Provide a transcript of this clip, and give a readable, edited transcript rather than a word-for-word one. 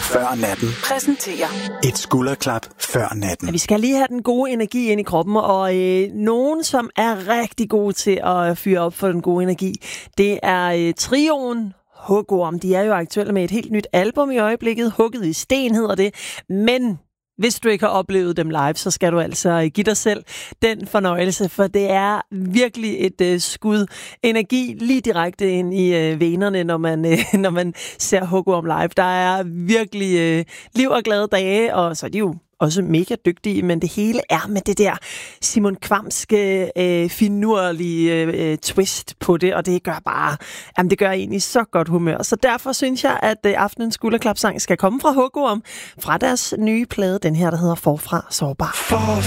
før natten. Præsenterer Et skulderklap før natten. Ja, vi skal lige have den gode energi ind i kroppen, og nogen, som er rigtig gode til at fyre op for den gode energi, det er trioen Hugorm. De er jo aktuelle med et helt nyt album i øjeblikket. Hugget i sten hedder det. Men hvis du ikke har oplevet dem live, så skal du altså give dig selv den fornøjelse, for det er virkelig et skud energi lige direkte ind i venerne, når man ser Hugorm live. Der er virkelig liv og glade dage, og så er de jo også mega dygtige, men det hele er med det der Simon Kvamske finurlige twist på det, og det gør bare, det gør egentlig så godt humør. Så derfor synes jeg, at aftenens skulderklapsang skal komme fra Hugorm, fra deres nye plade, den her, der hedder Forfra Sårbar. Forfra